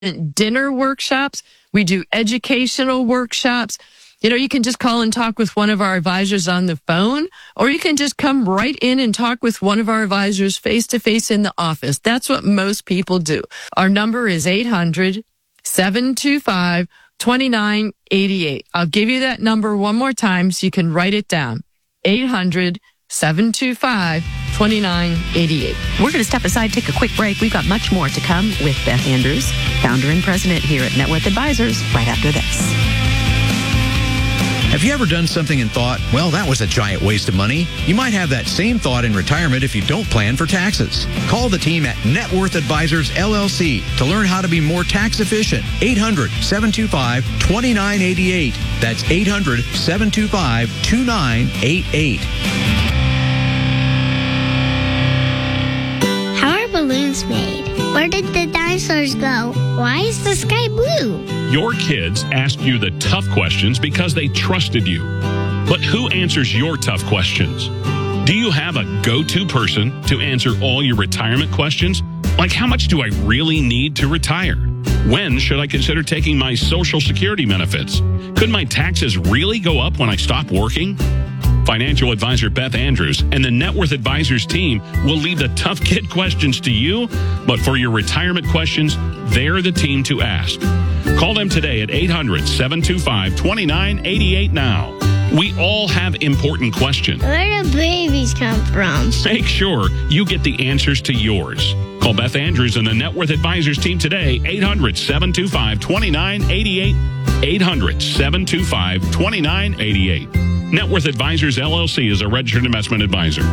dinner workshops. We do educational workshops. You can just call and talk with one of our advisors on the phone, or you can just come right in and talk with one of our advisors face to face in the office. That's what most people do. Our number is 800-725-2988. I'll give you that number one more time so you can write it down. 800-725-2988. We're going to step aside, take a quick break. We've got much more to come with Beth Andrews, founder and president here at Net Worth Advisors, right after this. Have you ever done something and thought, well, that was a giant waste of money? You might have that same thought in retirement if you don't plan for taxes. Call the team at Net Worth Advisors, LLC to learn how to be more tax efficient. 800-725-2988. That's 800-725-2988. How are balloons made? Where did the dinosaurs go? Why is the sky blue? Your kids ask you the tough questions because they trusted you. But who answers your tough questions? Do you have a go-to person to answer all your retirement questions? Like, how much do I really need to retire? When should I consider taking my Social Security benefits? Could my taxes really go up when I stop working? Financial advisor Beth Andrews and the Net Worth Advisors team will leave the tough kid questions to you, but for your retirement questions, they're the team to ask. Call them today at 800-725-2988 now. We all have important questions. Where do babies come from? Make sure you get the answers to yours. Call Beth Andrews and the Net Worth Advisors team today, 800-725-2988, 800-725-2988. Net Worth Advisors, LLC is a registered investment advisor.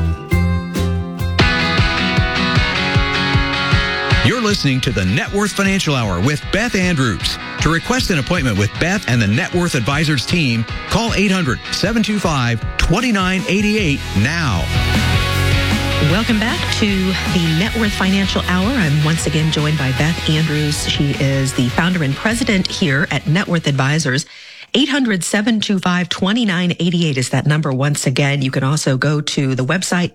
You're listening to the Net Worth Financial Hour with Beth Andrews. To request an appointment with Beth and the Net Worth Advisors team, call 800-725-2988 now. Welcome back to the Net Worth Financial Hour. I'm once again joined by Beth Andrews. She is the founder and president here at Net Worth Advisors. 800-725-2988 is that number once again. You can also go to the website,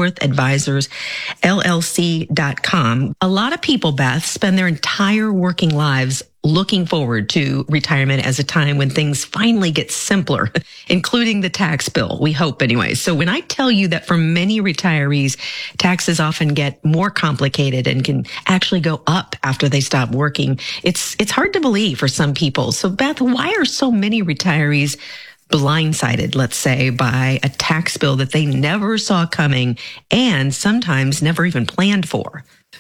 networthadvisorsllc.com. A lot of people, Beth, spend their entire working lives looking forward to retirement as a time when things finally get simpler, including the tax bill. We hope anyway. So when I tell you that for many retirees, taxes often get more complicated and can actually go up after they stop working, it's hard to believe for some people. So Beth, why are so many retirees blindsided, let's say, by a tax bill that they never saw coming and sometimes never even planned for?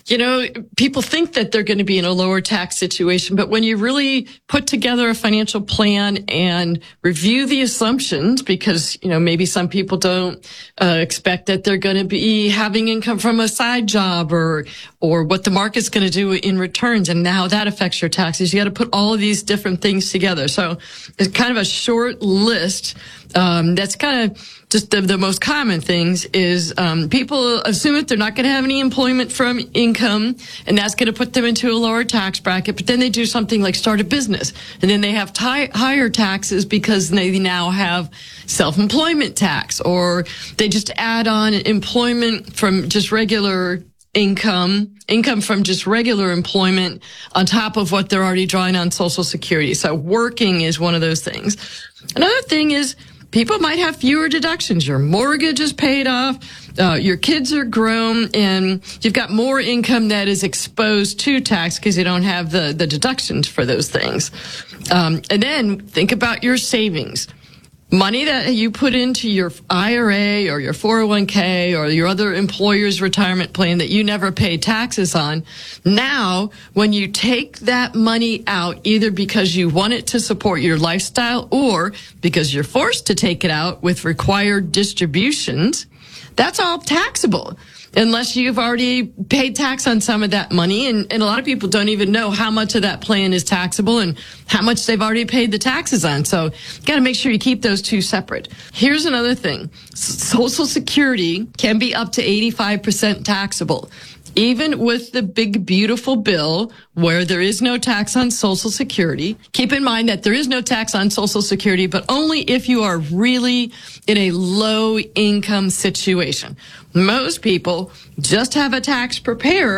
People think that they're going to be in a lower tax situation, but when you really put together a financial plan and review the assumptions, because, maybe some people don't expect that they're going to be having income from a side job or what the market's going to do in returns and how that affects your taxes. You got to put all of these different things together. So it's kind of a short list. That's kind of just the most common things is people assume that they're not going to have any employment from income, and that's going to put them into a lower tax bracket. But then they do something like start a business, and then they have higher taxes because they now have self-employment tax, or they just add on employment from just regular income from just regular employment on top of what they're already drawing on Social Security. So working is one of those things. Another thing is people might have fewer deductions. Your mortgage is paid off, your kids are grown, and you've got more income that is exposed to tax because you don't have the deductions for those things. And then think about your savings. Money that you put into your IRA or your 401k or your other employer's retirement plan that you never paid taxes on. Now, when you take that money out, either because you want it to support your lifestyle or because you're forced to take it out with required distributions, that's all taxable. Unless you've already paid tax on some of that money. And a lot of people don't even know how much of that plan is taxable and how much they've already paid the taxes on. So you got to make sure you keep those two separate. Here's another thing. Social Security can be up to 85% taxable. Even with the big, beautiful bill where there is no tax on Social Security, keep in mind that there is no tax on Social Security, but only if you are really in a low income situation. Most people just have a tax preparer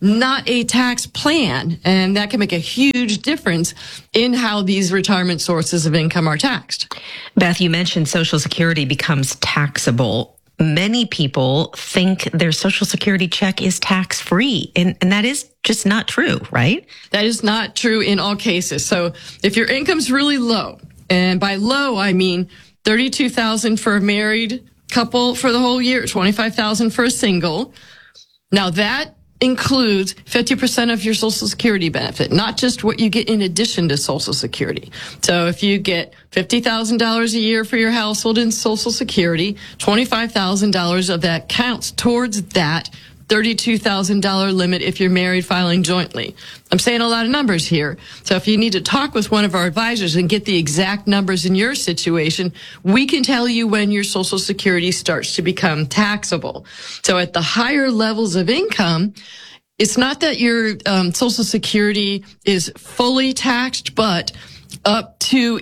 not a tax plan. And that can make a huge difference in how these retirement sources of income are taxed. Beth, you mentioned Social Security becomes taxable. Many people think their Social Security check is tax-free, and that is just not true, right? That is not true in all cases. So if your income's really low, and by low, I mean $32,000 for a married couple for the whole year, $25,000 for a single. Now that includes 50% of your Social Security benefit, not just what you get in addition to Social Security. So if you get $50,000 a year for your household in Social Security, $25,000 of that counts towards that $32,000 limit if you're married filing jointly. I'm saying a lot of numbers here. So if you need to talk with one of our advisors and get the exact numbers in your situation, we can tell you when your Social Security starts to become taxable. So at the higher levels of income, it's not that your Social Security is fully taxed, but up to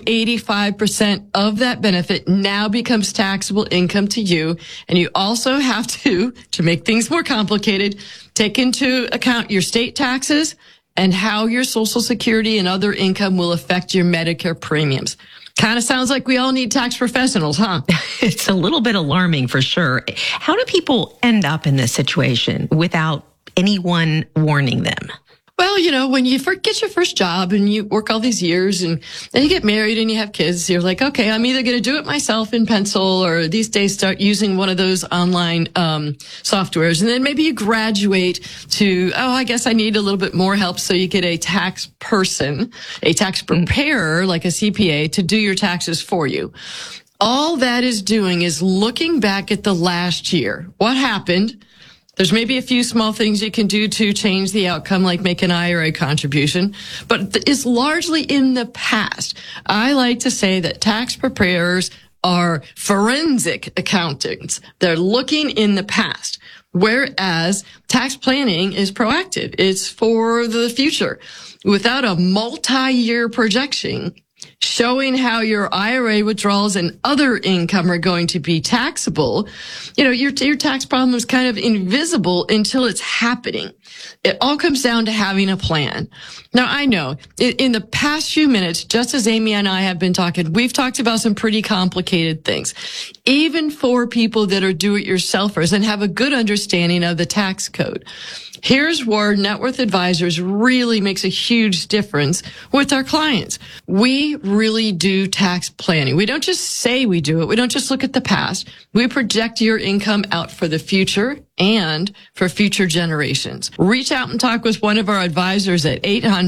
85% of that benefit now becomes taxable income to you. And you also have to make things more complicated, take into account your state taxes and how your Social Security and other income will affect your Medicare premiums. Kind of sounds like we all need tax professionals, huh? It's a little bit alarming for sure. How do people end up in this situation without anyone warning them? Well, you know, when you get your first job and you work all these years and then you get married and you have kids, you're like, okay, I'm either going to do it myself in pencil or these days start using one of those online softwares. And then maybe you graduate to, I guess I need a little bit more help. So you get a tax person, a tax preparer like a CPA to do your taxes for you. All that is doing is looking back at the last year. What happened? There's maybe a few small things you can do to change the outcome, like make an IRA contribution, but it's largely in the past. I like to say that tax preparers are forensic accountants. They're looking in the past, whereas tax planning is proactive. It's for the future. Without a multi-year projection showing how your IRA withdrawals and other income are going to be taxable, you know, your tax problem is kind of invisible until it's happening. It all comes down to having a plan. Now, I know in the past few minutes, just as Amy and I have been talking, we've talked about some pretty complicated things, even for people that are do-it-yourselfers and have a good understanding of the tax code. Here's where Net Worth Advisors really makes a huge difference with our clients. We really do tax planning. We don't just say we do it. We don't just look at the past. We project your income out for the future and for future generations. Reach out and talk with one of our advisors at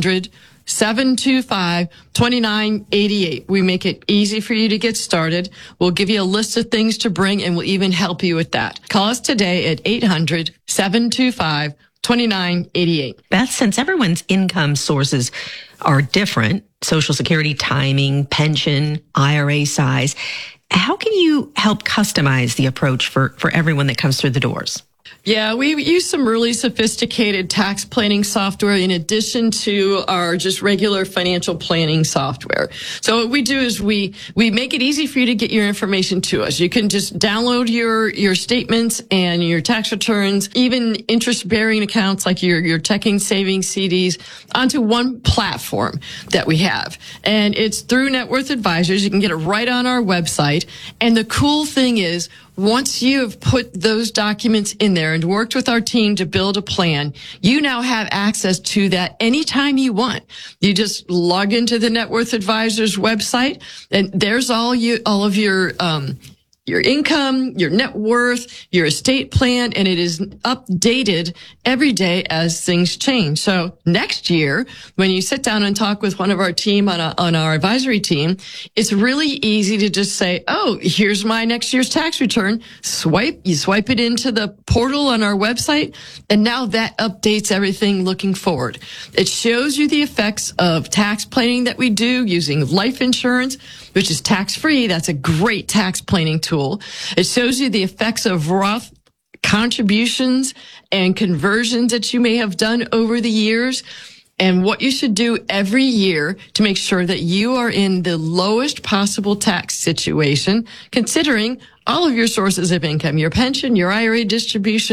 800-725-2988. We make it easy for you to get started. We'll give you a list of things to bring and we'll even help you with that. Call us today at 800-725-2988. Beth, since everyone's income sources are different, Social Security timing, pension, IRA size, how can you help customize the approach for everyone that comes through the doors? Yeah, we use some really sophisticated tax planning software in addition to our just regular financial planning software. So what we do is we make it easy for you to get your information to us. You can just download your statements and your tax returns, even interest-bearing accounts like your checking, savings, CDs, onto one platform that we have. And it's through Net Worth Advisors. You can get it right on our website. And the cool thing is, once you have put those documents in there and worked with our team to build a plan, you now have access to that anytime you want. You just log into the Net Worth Advisors website, and there's all of your income, your net worth, your estate plan, and it is updated every day as things change. So next year, when you sit down and talk with one of our team on our advisory team, it's really easy to just say, oh, here's my next year's tax return. You swipe it into the portal on our website, and now that updates everything looking forward. It shows you the effects of tax planning that we do using life insurance, which is tax-free. That's a great tax planning tool. It shows you the effects of Roth contributions and conversions that you may have done over the years, and what you should do every year to make sure that you are in the lowest possible tax situation, considering all of your sources of income, your pension, your IRA distributions,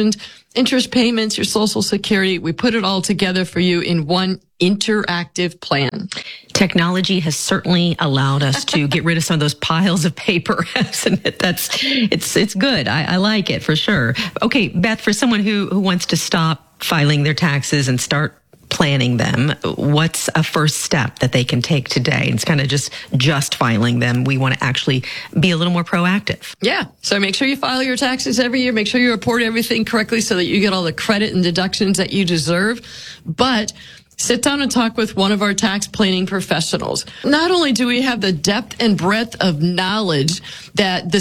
interest payments, your Social Security. We put it all together for you in one interactive plan. Technology has certainly allowed us to get rid of some of those piles of paper, hasn't it? It's good. I like it for sure. Okay, Beth, for someone who wants to stop filing their taxes and start planning them, what's a first step that they can take today? It's kind of just filing them. We want to actually be a little more proactive. Yeah. So make sure you file your taxes every year. Make sure you report everything correctly so that you get all the credit and deductions that you deserve. But sit down and talk with one of our tax planning professionals. Not only do we have the depth and breadth of knowledge that the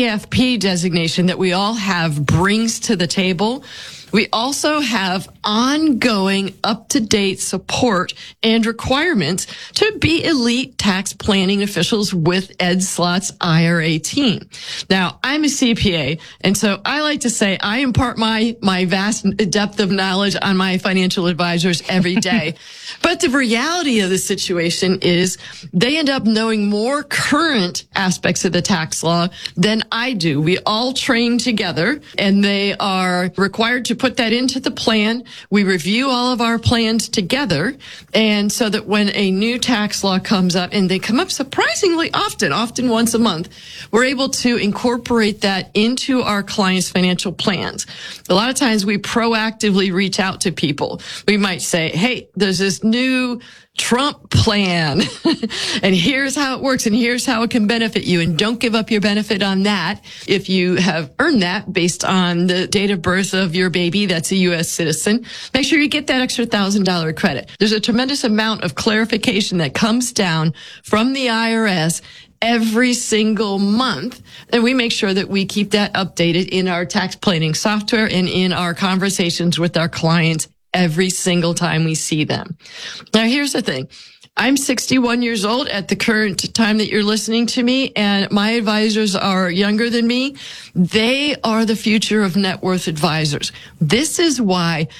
CFP designation that we all have brings to the table, we also have ongoing up-to-date support and requirements to be elite tax planning officials with Ed Slott's IRA team. Now, I'm a CPA, and so I like to say I impart my vast depth of knowledge on my financial advisors every day. But the reality of the situation is they end up knowing more current aspects of the tax law than I do. We all train together, and they are required to put that into the plan. We review all of our plans together, and so that when a new tax law comes up, and they come up surprisingly often once a month, we're able to incorporate that into our clients' financial plans. A lot of times we proactively reach out to people. We might say, hey, there's this new Trump plan, and here's how it works, and here's how it can benefit you, and don't give up your benefit on that if you have earned that based on the date of birth of your baby that's a U.S. citizen. Make sure you get that extra $1,000 credit. There's a tremendous amount of clarification that comes down from the IRS every single month, and we make sure that we keep that updated in our tax planning software and in our conversations with our clients every single time we see them. Now, here's the thing. I'm 61 years old at the current time that you're listening to me, and my advisors are younger than me. They are the future of net worth advisors. This is why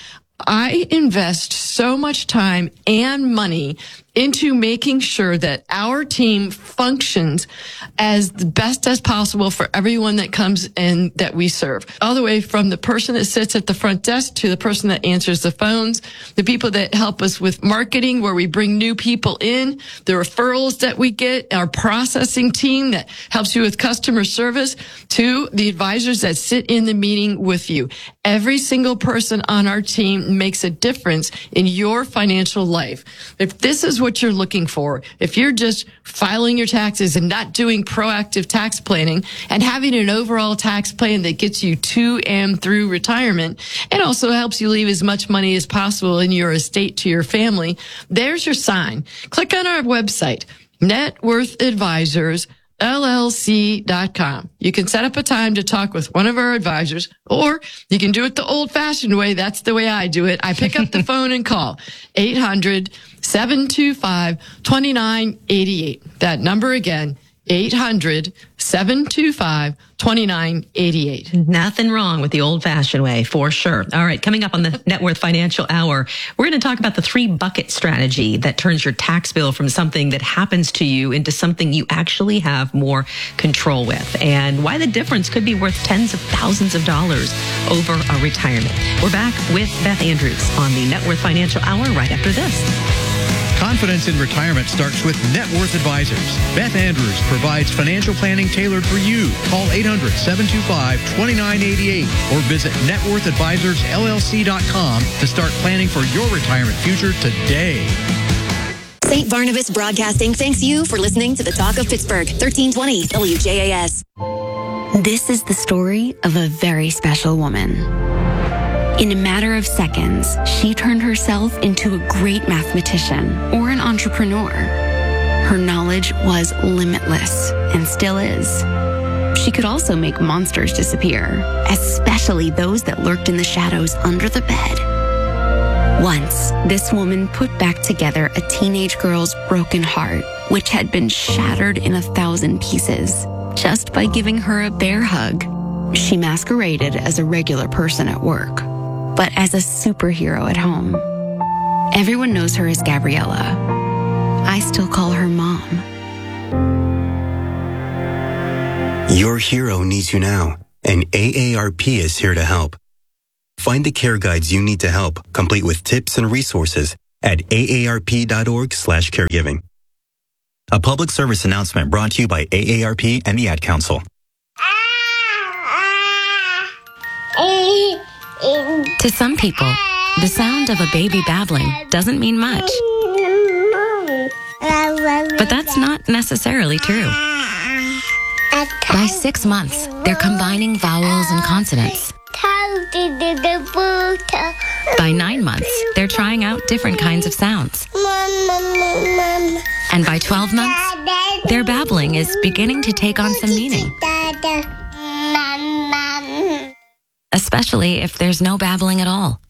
I invest so much time and money into making sure that our team functions as the best as possible for everyone that comes in that we serve. All the way from the person that sits at the front desk to the person that answers the phones, the people that help us with marketing where we bring new people in, the referrals that we get, our processing team that helps you with customer service, to the advisors that sit in the meeting with you. Every single person on our team makes a difference in your financial life. If this is what you're looking for, if you're just filing your taxes and not doing proactive tax planning and having an overall tax plan that gets you to and through retirement and also helps you leave as much money as possible in your estate to your family, there's your sign. Click on our website, networthadvisorsllc.com. You can set up a time to talk with one of our advisors, or you can do it the old-fashioned way. That's the way I do it. I pick up the phone and call 800-725-2988. That number again, 800-725-2988. Nothing wrong with the old-fashioned way, for sure. All right, coming up on the Net Worth Financial Hour, we're going to talk about the 3-bucket strategy that turns your tax bill from something that happens to you into something you actually have more control with, and why the difference could be worth tens of thousands of dollars over a retirement. We're back with Beth Andrews on the Net Worth Financial Hour right after this. Confidence in retirement starts with Net Worth Advisors. Beth Andrews provides financial planning tailored for you. Call 800-725-2988 or visit networthadvisorsllc.com to start planning for your retirement future today. St. Barnabas Broadcasting thanks you for listening to the Talk of Pittsburgh, 1320 WJAS. This is the story of a very special woman. In a matter of seconds, she turned herself into a great mathematician or an entrepreneur. Her knowledge was limitless and still is. She could also make monsters disappear, especially those that lurked in the shadows under the bed. Once, this woman put back together a teenage girl's broken heart, which had been shattered in 1,000 pieces, just by giving her a bear hug. She masqueraded as a regular person at work, but as a superhero at home. Everyone knows her as Gabriella. I still call her Mom. Your hero needs you now, and AARP is here to help. Find the care guides you need to help, complete with tips and resources at aarp.org/caregiving. A public service announcement brought to you by AARP and the Ad Council. To some people, the sound of a baby babbling doesn't mean much. But that's not necessarily true. By 6 months, they're combining vowels and consonants. By 9 months, they're trying out different kinds of sounds. And by 12 months, their babbling is beginning to take on some meaning. Especially if there's no babbling at all.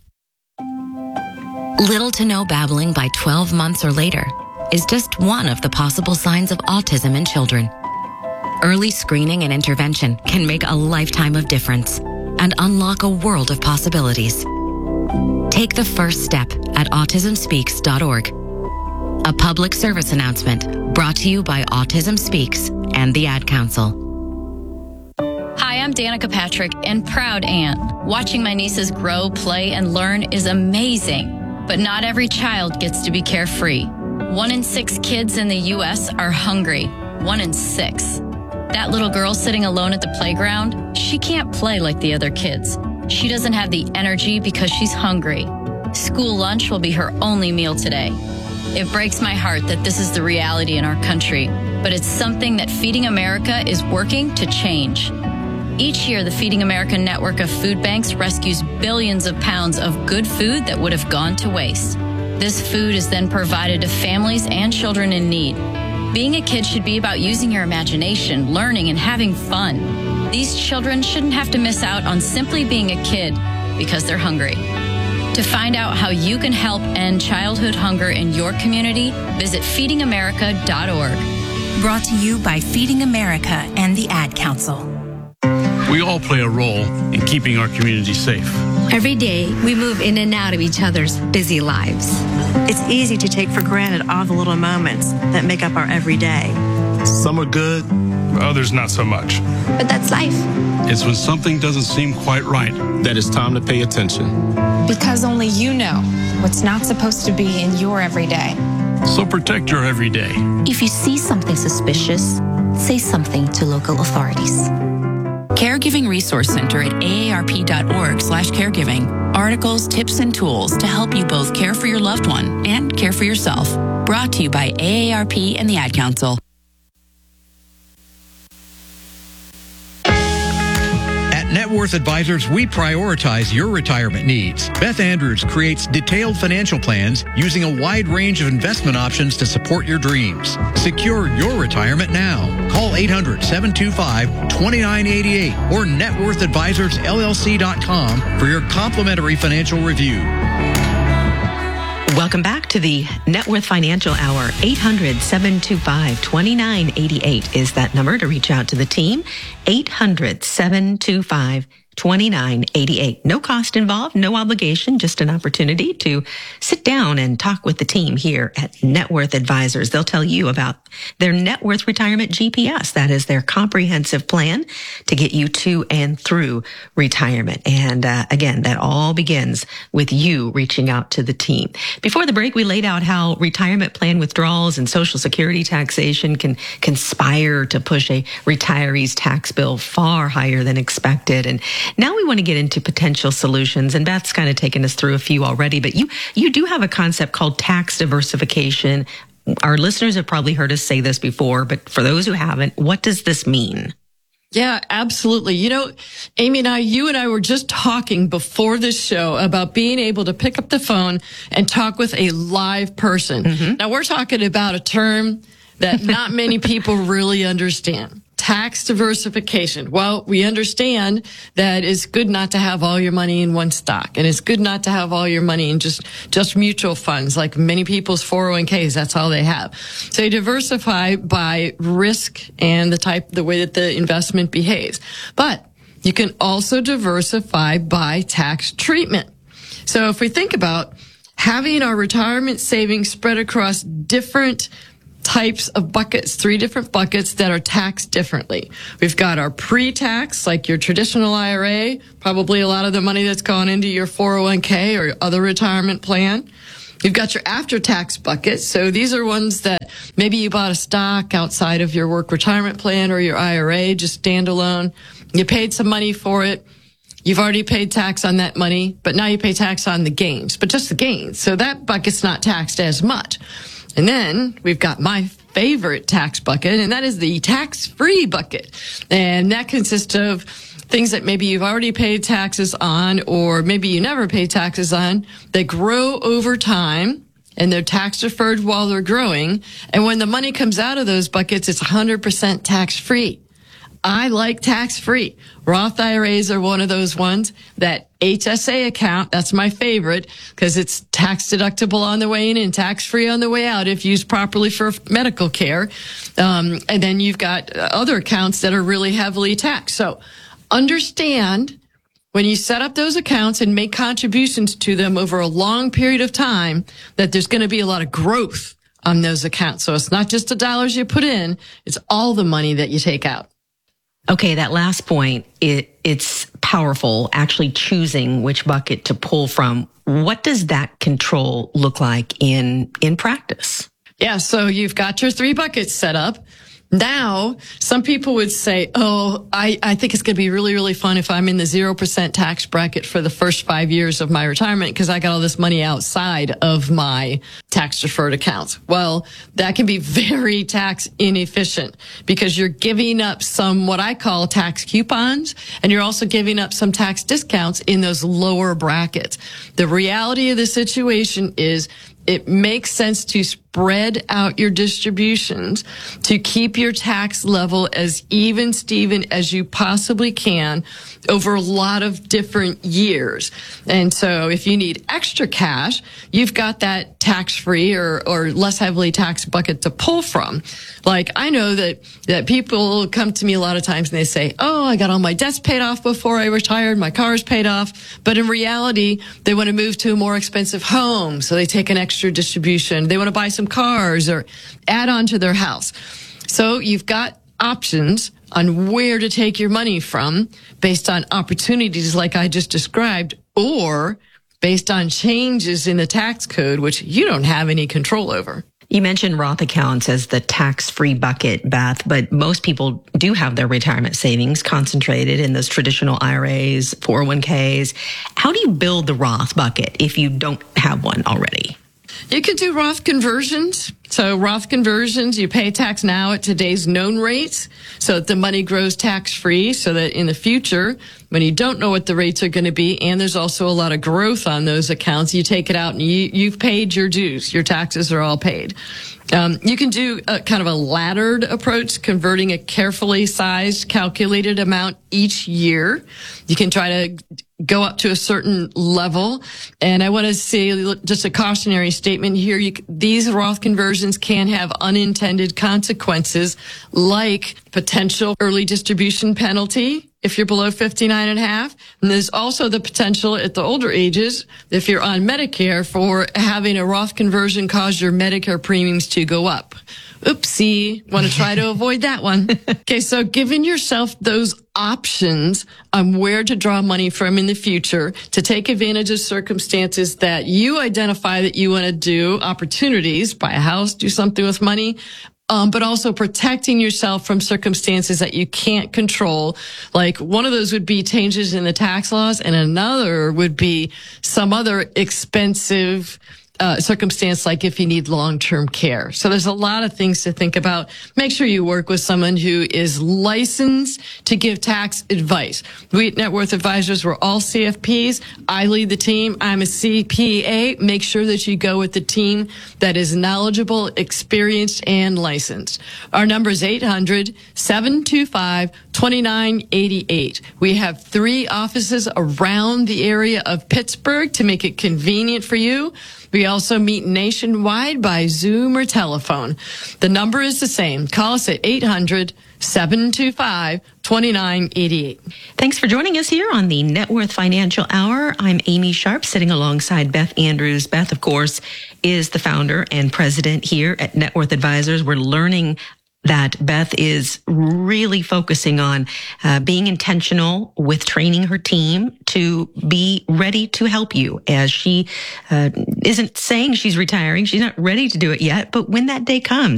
Little to no babbling by 12 months or later is just one of the possible signs of autism in children. Early screening and intervention can make a lifetime of difference and unlock a world of possibilities. Take the first step at autismspeaks.org. A public service announcement brought to you by Autism Speaks and the Ad Council. Hi, I'm Danica Patrick and proud aunt. Watching my nieces grow, play, and learn is amazing. But not every child gets to be carefree. 1 in 6 kids in the U.S. are hungry. 1 in 6. That little girl sitting alone at the playground, she can't play like the other kids. She doesn't have the energy because she's hungry. School lunch will be her only meal today. It breaks my heart that this is the reality in our country, but it's something that Feeding America is working to change. Each year, the Feeding America network of food banks rescues billions of pounds of good food that would have gone to waste. This food is then provided to families and children in need. Being a kid should be about using your imagination, learning, and having fun. These children shouldn't have to miss out on simply being a kid because they're hungry. To find out how you can help end childhood hunger in your community, visit feedingamerica.org. Brought to you by Feeding America and the Ad Council. We all play a role in keeping our community safe. Every day, we move in and out of each other's busy lives. It's easy to take for granted all the little moments that make up our everyday. Some are good, others not so much. But that's life. It's when something doesn't seem quite right that it's time to pay attention. Because only you know what's not supposed to be in your everyday. So protect your everyday. If you see something suspicious, say something to local authorities. Caregiving Resource Center at aarp.org/caregiving. Articles, tips, and tools to help you both care for your loved one and care for yourself. Brought to you by AARP and the Ad Council. Net Worth Advisors, we prioritize your retirement needs. Beth Andrews creates detailed financial plans using a wide range of investment options to support your dreams. Secure your retirement now. Call 800-725-2988 or networthadvisorsllc.com for your complimentary financial review. Welcome back to the Net Worth Financial Hour. 800-725-2988 is that number to reach out to the team. 800-725-2988. No cost involved, no obligation, just an opportunity to sit down and talk with the team here at Net Worth Advisors. They'll tell you about their Net Worth Retirement GPS. That is their comprehensive plan to get you to and through retirement. And again, that all begins with you reaching out to the team. Before the break, we laid out how retirement plan withdrawals and Social Security taxation can conspire to push a retiree's tax bill far higher than expected. And now we want to get into potential solutions. And Beth's kind of taken us through a few already, but you do have a concept called tax diversification. Our listeners have probably heard us say this before, but for those who haven't, what does this mean? Yeah, absolutely. You know, Amy and you and I were just talking before this show about being able to pick up the phone and talk with a live person. Mm-hmm. Now, we're talking about a term that not many people really understand. Tax diversification. Well, we understand that it's good not to have all your money in one stock, and it's good not to have all your money in just mutual funds, like many people's 401ks. That's all they have. So you diversify by risk and the way that the investment behaves. But you can also diversify by tax treatment. So if we think about having our retirement savings spread across different types of buckets, 3 different buckets that are taxed differently. We've got our pre-tax, like your traditional IRA, probably a lot of the money that's gone into your 401k or other retirement plan. You've got your after-tax bucket. So these are ones that maybe you bought a stock outside of your work retirement plan or your IRA, just standalone. You paid some money for it. You've already paid tax on that money, but now you pay tax on the gains, but just the gains. So that bucket's not taxed as much. And then we've got my favorite tax bucket, and that is the tax-free bucket. And that consists of things that maybe you've already paid taxes on, or maybe you never pay taxes on, that grow over time, and they're tax deferred while they're growing. And when the money comes out of those buckets, it's 100% tax-free. I like tax-free. Roth IRAs are one of those ones. That HSA account, that's my favorite because it's tax deductible on the way in and tax-free on the way out if used properly for medical care. And then you've got other accounts that are really heavily taxed. So understand when you set up those accounts and make contributions to them over a long period of time that there's going to be a lot of growth on those accounts. So it's not just the dollars you put in, it's all the money that you take out. Okay, that last point, it's powerful, actually choosing which bucket to pull from. What does that control look like in practice? Yeah, so you've got your 3 buckets set up. Now, some people would say, I think it's going to be really, really fun if I'm in the 0% tax bracket for the first 5 years of my retirement because I got all this money outside of my tax deferred accounts. Well, that can be very tax inefficient because you're giving up some what I call tax coupons, and you're also giving up some tax discounts in those lower brackets. The reality of the situation is it makes sense to spread out your distributions to keep your tax level as even, Steven, as you possibly can over a lot of different years. And so if you need extra cash, you've got that tax-free or less heavily taxed bucket to pull from. Like, I know that people come to me a lot of times and they say, I got all my debts paid off before I retired, my car's paid off. But in reality, they want to move to a more expensive home, so they take an extra distribution. They want to buy some cars or add on to their house. So you've got options on where to take your money from based on opportunities like I just described, or based on changes in the tax code, which you don't have any control over. You mentioned Roth accounts as the tax-free bucket, Beth, but most people do have their retirement savings concentrated in those traditional IRAs, 401ks. How do you build the Roth bucket if you don't have one already? You can do Roth conversions. So Roth conversions, you pay tax now at today's known rates so that the money grows tax-free, so that in the future, when you don't know what the rates are going to be, and there's also a lot of growth on those accounts, you take it out and you've paid your dues. Your taxes are all paid. You can do a kind of a laddered approach, converting a carefully sized, calculated amount each year. You can try to go up to a certain level. And I want to say just a cautionary statement here. These Roth conversions can have unintended consequences, like potential early distribution penalty if you're below 59 and a half. And there's also the potential at the older ages, if you're on Medicare, for having a Roth conversion cause your Medicare premiums to go up. Oopsie. Want to try to avoid that one. Okay, so giving yourself those options on where to draw money from in the future to take advantage of circumstances that you identify that you want to do, opportunities, buy a house, do something with money, but also protecting yourself from circumstances that you can't control. Like, one of those would be changes in the tax laws, and another would be some other expensive circumstance, like if you need long-term care. So there's a lot of things to think about. Make sure you work with someone who is licensed to give tax advice. We at Net Worth Advisors, we're all CFPs. I lead the team. I'm a CPA. Make sure that you go with the team that is knowledgeable, experienced, and licensed. Our number is 800-725-2988. We have 3 offices around the area of Pittsburgh to make it convenient for you. We also meet nationwide by Zoom or telephone. The number is the same. Call us at 800-725-2988. Thanks for joining us here on the Net Worth Financial Hour. I'm Amy Sharp, sitting alongside Beth Andrews. Beth, of course, is the founder and president here at Net Worth Advisors. We're learning that Beth is really focusing on being intentional with training her team to be ready to help you, as she isn't saying she's retiring. She's not ready to do it yet. But when that day comes,